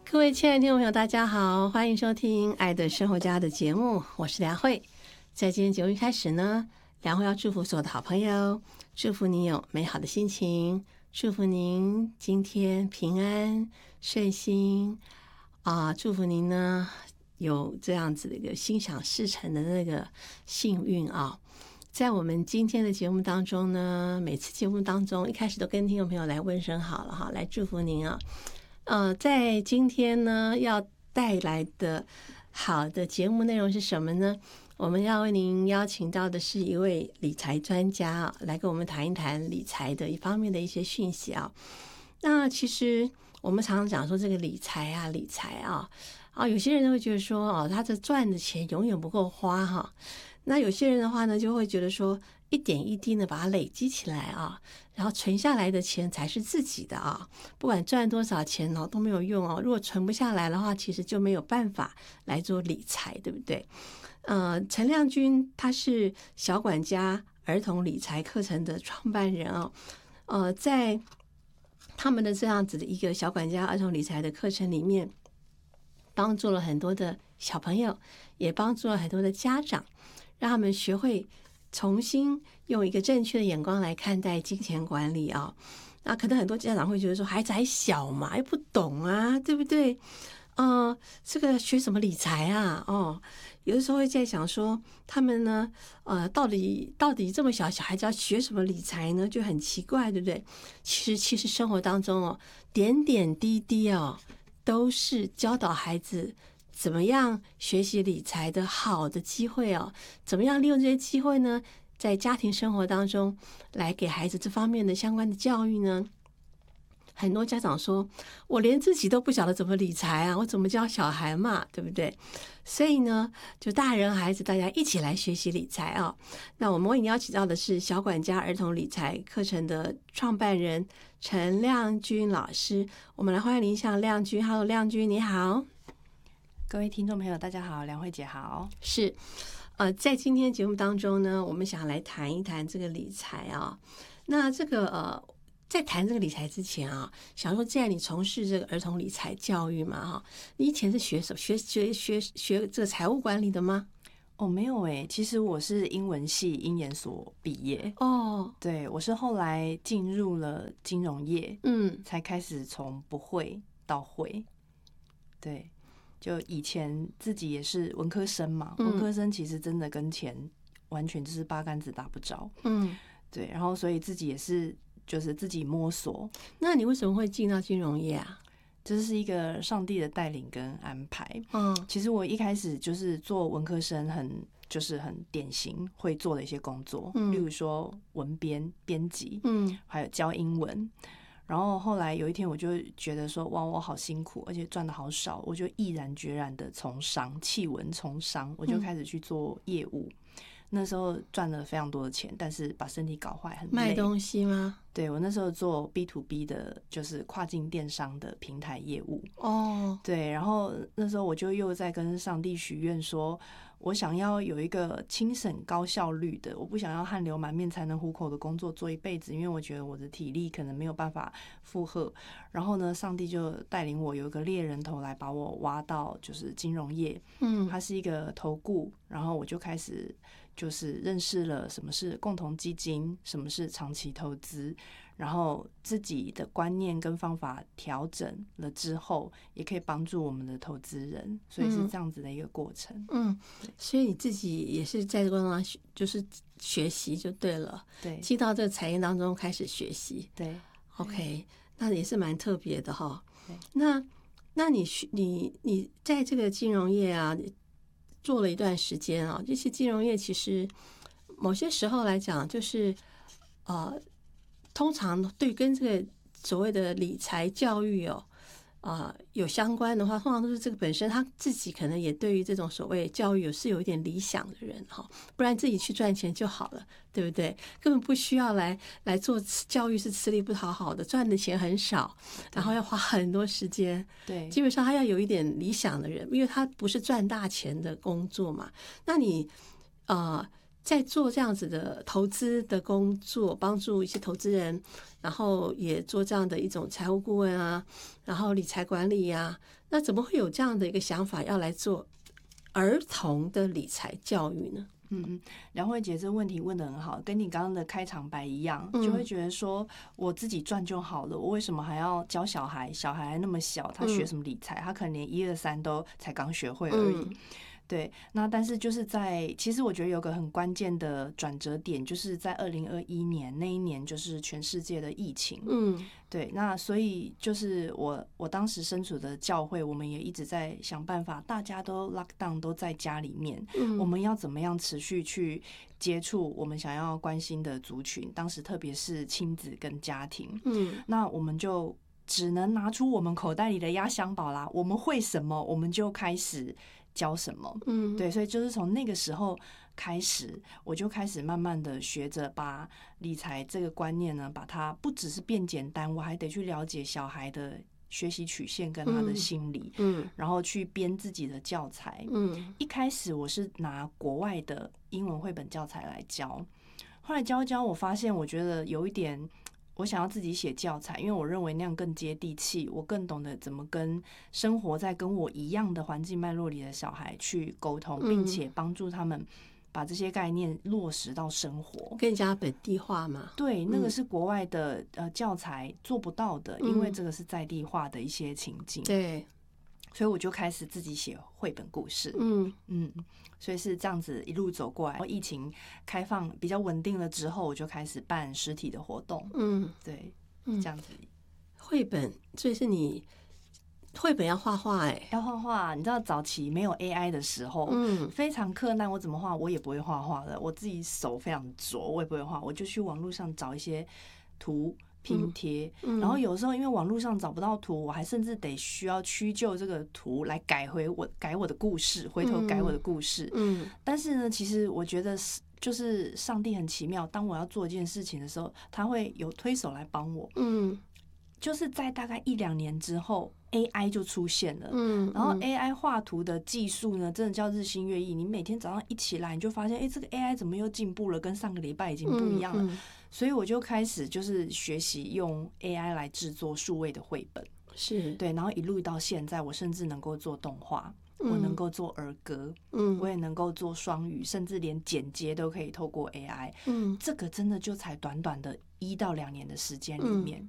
各位亲爱的听众朋友，大家好，欢迎收听《爱的生活家》的节目，我是梁慧。在今天节目一开始呢，梁慧要祝福所有的好朋友，祝福你有美好的心情，祝福您今天平安顺心祝福您呢有这样子的一个心想事成的那个幸运啊。在我们今天的节目当中呢，每次节目当中一开始都跟听众朋友来问声好了哈，来祝福您啊。在今天呢要带来的好的节目内容是什么呢？我们要为您邀请到的是一位理财专家来跟我们谈一谈理财的一方面的一些讯息啊。那其实我们常常讲说这个理财有些人会觉得说他这赚的钱永远不够花哈。那有些人的话呢，就会觉得说一点一滴的把它累积起来然后存下来的钱才是自己的不管赚多少钱都没有用如果存不下来的话，其实就没有办法来做理财，对不对？陈亮君他是小管家儿童理财课程的创办人在他们的这样子的一个小管家儿童理财的课程里面，帮助了很多的小朋友，也帮助了很多的家长，让他们学会重新用一个正确的眼光来看待金钱管理那可能很多家长会觉得说孩子还小嘛，又不懂对不对？这个学什么理财有的时候会在想说他们呢到底这么小孩子要学什么理财呢？就很奇怪，对不对？其实生活当中点点滴滴都是教导孩子怎么样学习理财的好的机会怎么样利用这些机会呢，在家庭生活当中来给孩子这方面的相关的教育呢？很多家长说我连自己都不晓得怎么理财我怎么教小孩嘛，对不对？所以呢，就大人孩子大家一起来学习理财那我们为你邀请到的是小管家儿童理财课程的创办人陈亮君老师，我们来欢迎您向亮君。 Hello 亮君你好。 各位听众朋友大家好，梁慧姐好。 是在今天节目当中呢，我们想来谈一谈这个理财那这个在谈这个理财之前想说既然你从事这个儿童理财教育嘛你以前是学什么学这个财务管理的吗？ 没有其实我是英文系英研所毕业对，我是后来进入了金融业才开始从不会到会。对，就以前自己也是文科生嘛文科生其实真的跟钱完全就是八竿子打不着对，然后所以自己也是就是自己摸索。 那你为什么会进到金融业这是一个上帝的带领跟安排其实我一开始就是做文科生就是很典型会做的一些工作例如说文编编辑还有教英文。然后后来有一天我就觉得说哇我好辛苦而且赚的好少，我就毅然决然的从商弃文从商，我就开始去做业务那时候赚了非常多的钱，但是把身体搞坏，很累。 卖东西吗？ 对，我那时候做 B2B 的，就是跨境电商的平台业务对，然后那时候我就又在跟上帝许愿说我想要有一个轻省高效率的，我不想要汗流满面才能糊口的工作做一辈子，因为我觉得我的体力可能没有办法负荷。然后呢上帝就带领我有一个猎人头来把我挖到就是金融业它是一个投顾，然后我就开始就是认识了什么是共同基金，什么是长期投资，然后自己的观念跟方法调整了之后也可以帮助我们的投资人，所以是这样子的一个过程所以你自己也是在这个过程中就是学习就对了， 对， 进到这个产业当中开始学习， 对 OK， 那也是蛮特别的对， 那你在这个金融业做了一段时间这些金融业其实某些时候来讲就是通常对跟这个所谓的理财教育有相关的话，通常都是这个本身他自己可能也对于这种所谓教育是有一点理想的人不然自己去赚钱就好了，对不对？根本不需要来做教育，是吃力不讨好的，赚的钱很少，然后要花很多时间。 对， 基本上他要有一点理想的人，因为他不是赚大钱的工作嘛。那你在做这样子的投资的工作，帮助一些投资人，然后也做这样的一种财务顾问啊，然后理财管理啊，那怎么会有这样的一个想法要来做儿童的理财教育呢？ 梁慧姐这问题问得很好，跟你刚刚的开场白一样，就会觉得说我自己赚就好了，我为什么还要教小孩？小孩还那么小，他学什么理财？他可能连1、2、3都才刚学会而已。对，那但是就是其实我觉得有个很关键的转折点，就是在2021年那一年，就是全世界的疫情。对，那所以就是我当时身处的教会，我们也一直在想办法，大家都 lock down 都在家里面，我们要怎么样持续去接触我们想要关心的族群，当时特别是亲子跟家庭。那我们就只能拿出我们口袋里的压箱宝啦，我们会什么，我们就开始教什么。对，所以就是从那个时候开始，我就开始慢慢的学着把理财这个观念呢，把它不只是变简单，我还得去了解小孩的学习曲线跟他的心理，然后去编自己的教材。一开始我是拿国外的英文绘本教材来教，后来教一教，我发现我觉得有一点，我想要自己写教材，因为我认为那样更接地气，我更懂得怎么跟生活在跟我一样的环境脉络里的小孩去沟通，并且帮助他们把这些概念落实到生活， 更加本地化嘛。 对，那个是国外的教材做不到的，因为这个是在地化的一些情境。 对， 所以我就开始自己写绘本故事。所以是这样子一路走过来。然后疫情开放比较稳定了之后，我就开始办实体的活动。对，这样子。 绘本，所以是你绘本要画画要画画。你知道早期没有 AI 的时候，非常困难。我怎么画？我也不会画画的。我自己手非常拙，我也不会画。我就去网络上找一些图拼贴，然后有时候因为网络上找不到图，我还甚至得需要屈就这个图来改我的故事，回头改我的故事。但是呢，其实我觉得就是上帝很奇妙，当我要做一件事情的时候，他会有推手来帮我。就是在大概1、2年之后 AI 就出现了。然后 AI 画图的技术呢，真的叫日新月异。你每天早上一起来，你就发现这个 AI 怎么又进步了，跟上个礼拜已经不一样了。所以我就开始就是学习用 AI 来制作数位的绘本。对，然后一路到现在，我甚至能够做动画，我能够做儿歌，我也能够做双语，甚至连剪接都可以透过 AI。这个真的就才短短的1到2年的时间里面。